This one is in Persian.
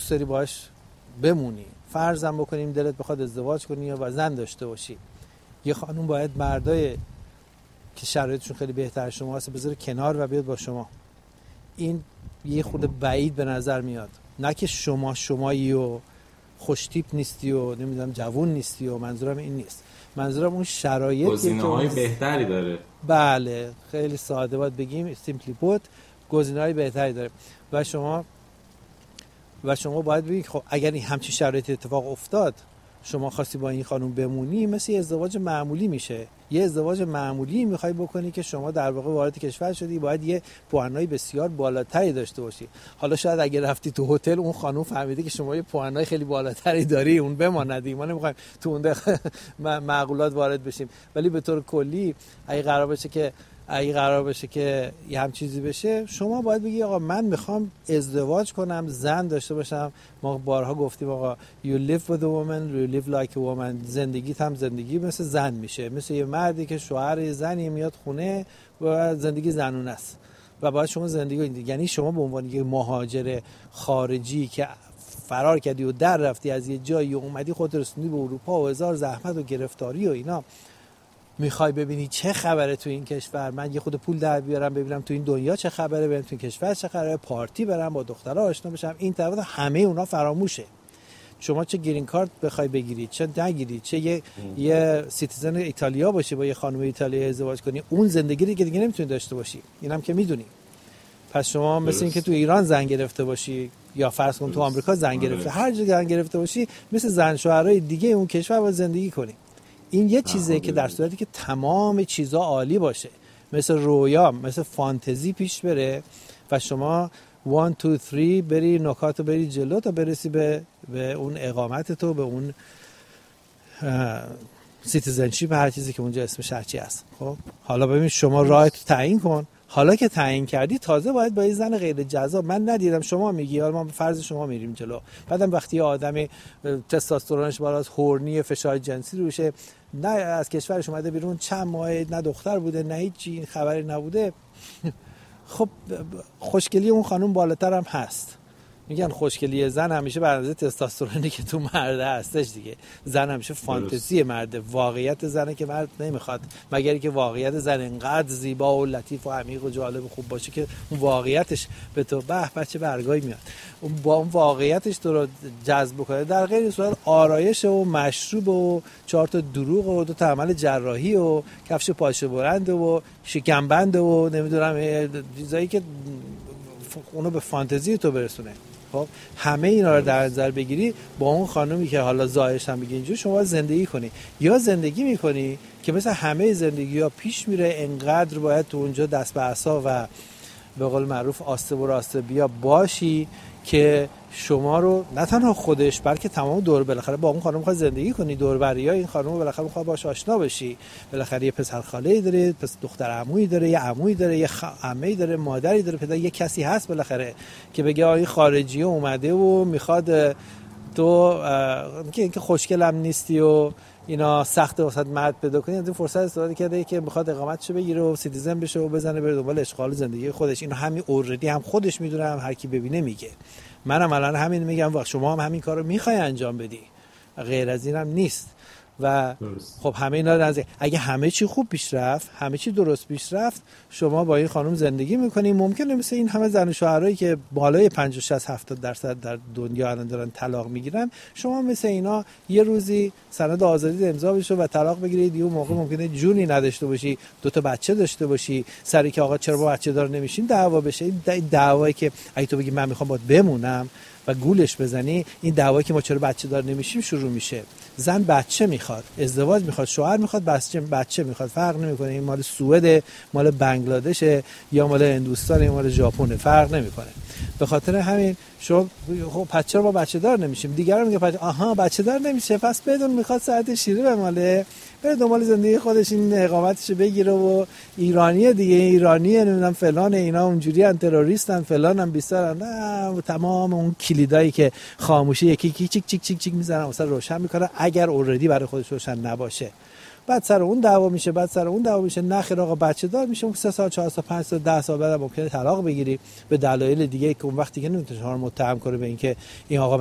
سری باش بمونی، فرضم بکنیم دلت بخواد ازدواج کنی یا زن داشته باشی، یه خانوم باید مردای که شرایطشون خیلی بهتر شما هست بذاره کنار و بیاد با شما. این یه خود بعید به نظر میاد. نه که شمایی و خوش تیپ نیستی و نمیدونم جوون نیستی و منظورم این نیست. منظورم اون شرایطی گزینه‌های بهتری داره. بله، خیلی ساده باید بگیم، سیمپلی پوت، گزینه‌های بهتری داره و شما باید بگید خب اگر این همچین شرایطی اتفاق افتاد شما خواستی با این خانم بمونی، مثل یه ازدواج معمولی میشه. یه ازدواج معمولی میخوای بکنی که شما در واقع وارد کشور شدی، باید یه پوانای بسیار بالاتری داشته باشی. حالا شاید اگه رفتی تو هتل اون خانم فهمیده که شما یه پوانای خیلی بالاتری داری، اون بماند. ما نمیخوایم تو اون معقولات وارد بشیم، ولی به طور کلی اگه قرار بشه که یه هم چیزی بشه، شما باید بگی آقا من میخوام ازدواج کنم، زن داشته باشم. ما بارها گفتیم آقا you live with a woman, you live like a woman. زندگیت هم زندگی مثل زن میشه، مثل یه مردی که شوهر یه زنی میاد خونه و زندگی زنونه است و باید شما زندگی، یعنی شما به عنوان یه مهاجر خارجی که فرار کردی و در رفتی از یه جایی و اومدی خودت رسوندی به اروپا و هزار زحمت و گرفتاری و اینا، میخوای ببینی چه خبره تو این کشور، من یه خود پول در بیارم ببینم تو این دنیا چه خبره، ببینم تو این کشور چه خبره، پارتی برم، با دخترها آشنا بشم. این طرف همه اونا فراموشه. شما چه گرین کارت بخوای بگیری، چه نگیری، چه یه سیتیزن ایتالیا باشی با یه خانم ایتالیایی ازدواج کنی، اون زندگی رو که دیگه نمیتونی داشته باشی. اینم که میدونی. پس شما مثل این که تو ایران زن گرفته باشی یا فرض کن تو آمریکا زن گرفته، هر جا زن گرفته باشی، مثل زن شوهرای دیگه اون کشور باید زندگی کنی. این یه چیزه که در صورتی که تمام چیزا عالی باشه، مثل رویا، مثل فانتزی پیش بره و شما 1 2 3 بری نکاتو بری جلو تا برسی به اون اقامت تو، به اون سیتیزنشیپ، هر چیزی که اونجا اسمش هرچی هست. خب حالا ببین شما راهتو تعیین کن. حالا که تعیین کردی تازه باید با یه زن غیر جذاب، من ندیدم، شما میگی، حالا ما به فرض شما میریم جلو، بعدم وقتی یه آدمی تستوسترونش بالاست، هورنی، فشار جنسی روشه، نه از کشورش اومده بیرون چند ماه، نه دختر بوده نه هیچی، این خبری نبوده، خب خوشگلی اون خانم بالاتر هم هست. میگن خوشگلی زن همیشه بر اندازه تستوسترونی که تو مرده هستش دیگه. زن همیشه فانتزی مرده، واقعیت زنه که مرد نمیخواد، مگر اینکه واقعیت زن انقدر زیبا و لطیف و عمیق و جالب و خوب باشه که اون واقعیتش به تو به بچه برگای میاد، اون با اون واقعیتش تو رو جذب کنه. در غیر صورت آرایش و مشروب و 4 تا دروغ و 2 تا عمل جراحی و کفش پاشه برند و شکمبند و نمیدونم چیزایی که اونو به فانتزی تو برسونه. خب همه اینا رو در نظر بگیری، با اون خانومی که حالا ظاهرش هم میگه اینجور، شما زندگی کنی یا زندگی میکنی که مثل همه زندگی‌ها پیش میره، انقدر باید تو اونجا دست به عصا و به قول معروف آسته و راسته بیا باشی که شما رو نه تنها خودش بلکه تمام دور، بالاخره با اون خانم می‌خواد زندگی کنی، دور بریا این خانم بالاخره می‌خواد باهاش آشنا بشی، بالاخره یه پسر خاله‌ای داره، پس دختر عمویی داره، یه عمویی داره، یه عمه‌ای داره، مادری داره، پدر، یه کسی هست بالاخره که بگه این خارجی اومده و می‌خواد تو که خوشگلم نیستی و اینا سخته واسه مرد پیدا کنی، از این فرصت استفاده کرده که میخواد اقامتشو بگیره و سیتیزن بشه و بزنه بره دنبال اشغال زندگی خودش. اینو همین اوردی هم خودش میدونه، هم هر کی ببینه میگه. منم الان همین میگم و شما هم همین کارو میخوای انجام بدی، غیر از اینم نیست. و خب همه اینا نزدیک، اگه همه چی خوب پیش رفت، همه چی درست پیش رفت، شما با این خانم زندگی میکنی. ممکنه مثل این همه زن و شوهرایی که بالای 50 60 70% در دنیا الان دارن طلاق میگیرن، شما مثل اینا یه روزی سند آزادی امضا بشه و طلاق بگیرید، یه موقع ممکنه جونی نداشته باشی، 2 تا بچه داشته باشی، سری که آقا چرا با بچه دار نمیشین دعوا بشه. این دعوایی که اگه تو بگی من میخوام باهات بمونم و گولش بزنی، این دعوایی که ما چرا بچه دار نمیشیم شروع میشه. زن بچه میخواد، ازدواج میخواد، شوهر میخواد، بچه میخواد، فرق نمیکنه این مال سوئد، مال بنگلادش یا مال هندوستان یا مال ژاپن، فرق نمیکنه. به خاطر همین شما خب بچه رو با بچه دار نمیشیم. دیگران میگه بچه دار نمیشه، پس بدون میخواد ساعت شیره بماله، بره دنبال زندگی خودش، این اقامتشو بگیره و ایرانیه دیگه، ایرانیه نمیدونم فلان، اینا اونجوری ان، تروریستن فلانم بیسارن، نه تمام اون کلیدایی که خاموشی یکی چیک چیک چیک چیک میزنن واسه روشن میکنه، اگر اوردی برای خودش روشن نباشه. بعد سر اون دعوا میشه، بعد سر اون دعوا میشه، نه خیر آقا بچه دار میشه، 3 سال 4 سال 5 سال 10 سال بعد ممکنه طلاق بگیری به دلایل دیگه که اون وقتی که نمیتونه شما رو متهم کنه به اینکه این آقا